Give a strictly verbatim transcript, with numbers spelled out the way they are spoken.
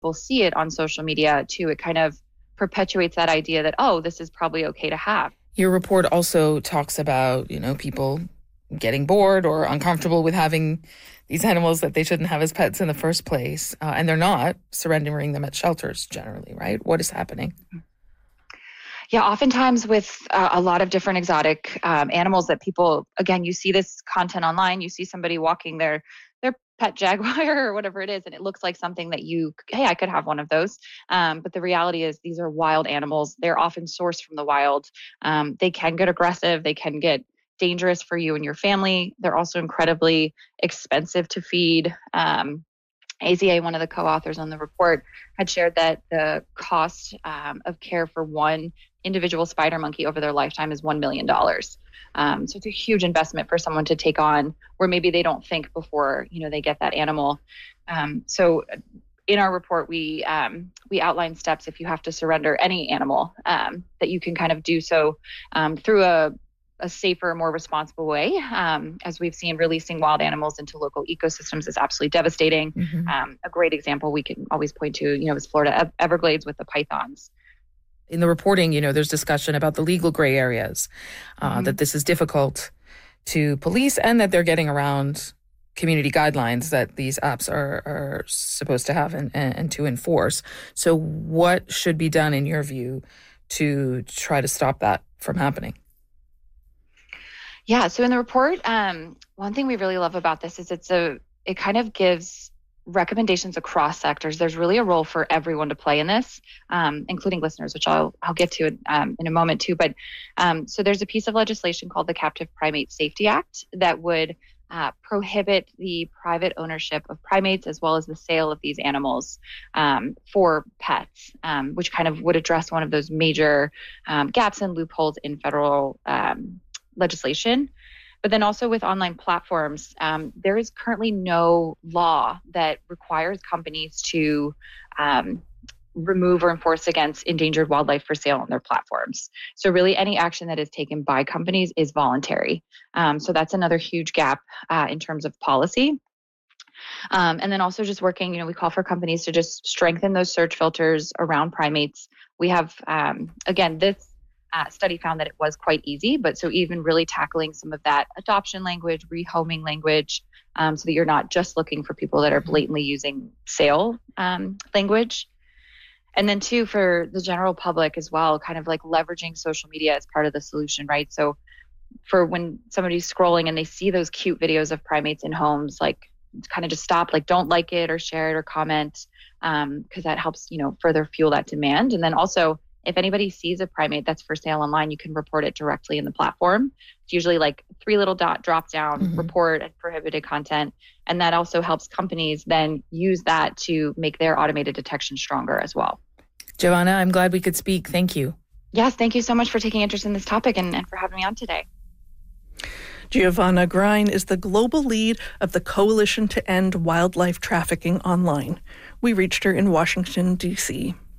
people see it on social media too, it kind of perpetuates that idea that, oh, this is probably okay to have. Your report also talks about, you know, people getting bored or uncomfortable with having these animals that they shouldn't have as pets in the first place, uh, and they're not surrendering them at shelters generally, right? What is happening? Yeah, oftentimes with uh, a lot of different exotic um, animals that people, again, you see this content online, you see somebody walking their their pet jaguar or whatever it is, and it looks like something that you, hey, I could have one of those. Um, but the reality is these are wild animals. They're often sourced from the wild. Um, they can get aggressive. They can get dangerous for you and your family. They're also incredibly expensive to feed. Um, A Z A, one of the co-authors on the report, had shared that the cost um, of care for one individual spider monkey over their lifetime is one million dollars. Um, so it's a huge investment for someone to take on where maybe they don't think before, you know, they get that animal. Um, so in our report, we um, we outline steps if you have to surrender any animal um, that you can kind of do so um, through a a safer, more responsible way. Um, as we've seen, releasing wild animals into local ecosystems is absolutely devastating. Mm-hmm. Um, a great example we can always point to, you know, is Florida Everglades with the pythons. In the reporting, you know, there's discussion about the legal gray areas, uh, mm-hmm. that this is difficult to police and that they're getting around community guidelines that these apps are, are supposed to have and, and, and to enforce. So what should be done, in your view, to try to stop that from happening? Yeah. So in the report, um, one thing we really love about this is it's a, it kind of gives recommendations across sectors. There's really a role for everyone to play in this, um, including listeners, which I'll, I'll get to um, in a moment too. But um, so there's a piece of legislation called the Captive Primate Safety Act that would uh, prohibit the private ownership of primates as well as the sale of these animals um, for pets, um, which kind of would address one of those major um, gaps and loopholes in federal um legislation. But then also with online platforms, um, there is currently no law that requires companies to um, remove or enforce against endangered wildlife for sale on their platforms. So really any action that is taken by companies is voluntary. Um, so that's another huge gap uh, in terms of policy. Um, and then also just working, you know, we call for companies to just strengthen those search filters around primates. We have, um, again, this Uh, study found that it was quite easy, but so even really tackling some of that adoption language, rehoming language, um, so that you're not just looking for people that are blatantly using sale um, language. And then two, for the general public as well, kind of like leveraging social media as part of the solution, right? So for when somebody's scrolling and they see those cute videos of primates in homes, like kind of just stop, like don't like it or share it or comment, um, because that helps, you know, further fuel that demand. And then also, if anybody sees a primate that's for sale online, you can report it directly in the platform. It's usually like three little dot drop down, mm-hmm. report and prohibited content. And that also helps companies then use that to make their automated detection stronger as well. Giovanna, I'm glad we could speak. Thank you. Yes, thank you so much for taking interest in this topic and, and for having me on today. Giovanna Grein is the global lead of the Coalition to End Wildlife Trafficking Online. We reached her in Washington, D C